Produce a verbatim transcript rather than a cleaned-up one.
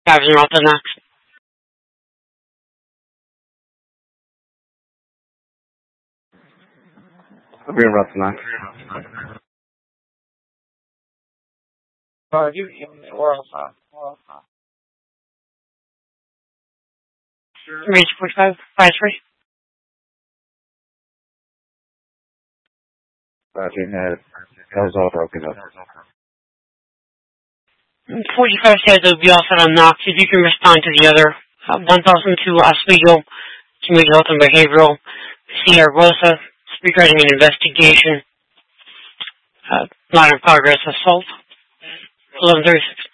Captain Rottanax. Green Rottanax. Uh, you, you, oral file. Oral file. Range forty-five, five three. Roger, uh, that was all broken up. forty-five says it will be all set on Knox. If you can respond to the other. Uh, one thousand to Oswego, Community Health and Behavioral. Sierra Rosa, spearheading an investigation. Uh, not in progress assault. eleven thirty-six.